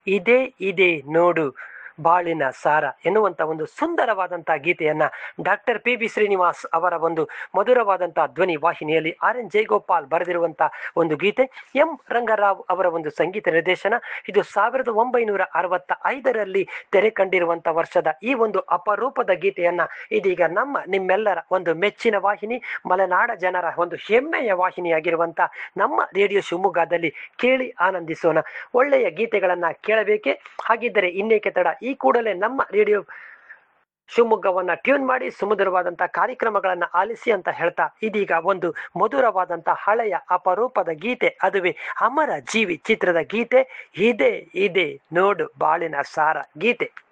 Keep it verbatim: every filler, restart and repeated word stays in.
ಇದೇ ಇದೆ ನೋಡು ಬಾಳಿನ ಸಾರ ಎನ್ನುವಂತ ಒಂದು ಸುಂದರವಾದಂತಹ ಗೀತೆಯನ್ನ ಡಾಕ್ಟರ್ ಪಿ ಬಿ ಶ್ರೀನಿವಾಸ್ ಅವರ ಒಂದು ಮಧುರವಾದಂತಹ ಧ್ವನಿ ವಾಹಿನಿಯಲ್ಲಿ ಆರ್ ಎನ್ ಜಯಗೋಪಾಲ್ ಬರೆದಿರುವಂತಹ ಒಂದು ಗೀತೆ. ಎಂ ರಂಗರಾವ್ ಅವರ ಒಂದು ಸಂಗೀತ ನಿರ್ದೇಶನ. ಇದು ಸಾವಿರದ ಒಂಬೈನೂರ ಅರವತ್ತ ಐದರಲ್ಲಿ ತೆರೆ ಕಂಡಿರುವಂತಹ ವರ್ಷದ ಈ ಒಂದು ಅಪರೂಪದ ಗೀತೆಯನ್ನ ಇದೀಗ ನಮ್ಮ ನಿಮ್ಮೆಲ್ಲರ ಒಂದು ಮೆಚ್ಚಿನ ವಾಹಿನಿ, ಮಲೆನಾಡ ಜನರ ಒಂದು ಹೆಮ್ಮೆಯ ವಾಹಿನಿಯಾಗಿರುವಂತ ನಮ್ಮ ರೇಡಿಯೋ ಶಿವಮೊಗ್ಗದಲ್ಲಿ ಕೇಳಿ ಆನಂದಿಸೋಣ. ಒಳ್ಳೆಯ ಗೀತೆಗಳನ್ನ ಕೇಳಬೇಕೆ? ಹಾಗಿದ್ದರೆ ಇನ್ನೇಕೆ ತಡ, ಈ ಕೂಡಲೇ ನಮ್ಮ ರೇಡಿಯೋ ಶಿವಮೊಗ್ಗವನ್ನ ಟ್ಯೂನ್ ಮಾಡಿ ಸುಮಧುರವಾದಂತಹ ಕಾರ್ಯಕ್ರಮಗಳನ್ನ ಆಲಿಸಿ ಅಂತ ಹೇಳ್ತಾ ಇದೀಗ ಒಂದು ಮಧುರವಾದಂತಹ ಹಳೆಯ ಅಪರೂಪದ ಗೀತೆ, ಅದುವೇ ಅಮರ ಜೀವಿ ಚಿತ್ರದ ಗೀತೆ. ಇದೇ ಇದೆ ನೋಡು ಬಾಳಿನ ಸಾರ ಗೀತೆ.